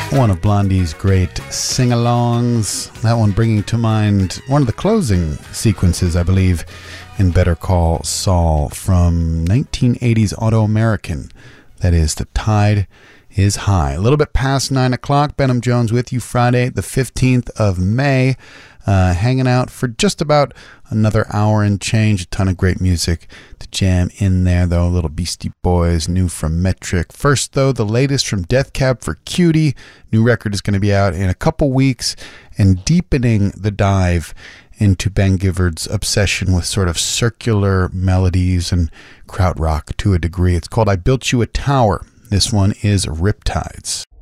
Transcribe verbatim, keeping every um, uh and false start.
One of Blondie's great sing-alongs. That one bringing to mind one of the closing sequences, I believe, in Better Call Saul from nineteen eighties Auto-American. That is, The Tide is High. A little bit past nine o'clock, Benham Jones with you Friday, the fifteenth of May. Uh, hanging out for just about another hour and change. A ton of great music to jam in there, though. Little Beastie Boys, new from Metric. First, though, the latest from Death Cab for Cutie. New record is going to be out in a couple weeks, and deepening the dive into Ben Gifford's obsession with sort of circular melodies and krautrock to a degree. It's called I Built You a Tower. This one is Riptides.